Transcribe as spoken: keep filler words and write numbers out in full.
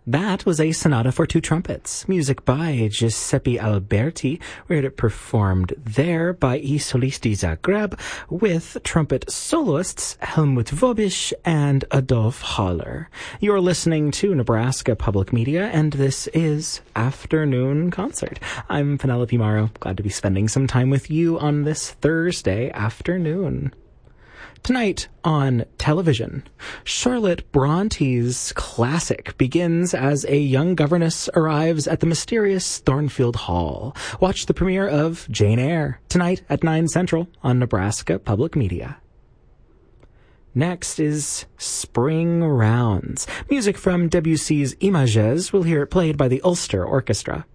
That was a sonata for two trumpets, music by Giuseppe Alberti. We heard it performed there by I Solisti Zagreb with trumpet soloists Helmut Vobisch and Adolf Haller. You're listening to Nebraska Public Media, and this is Afternoon Concert. I'm Penelope Morrow, glad to be spending some time with you on this Thursday afternoon. Tonight on television, Charlotte Bronte's classic begins as a young governess arrives at the mysterious Thornfield Hall. Watch the premiere of Jane Eyre tonight at nine Central on Nebraska Public Media. Next is Spring Rounds. Music from Debussy's Images. We'll hear it played by the Ulster Orchestra.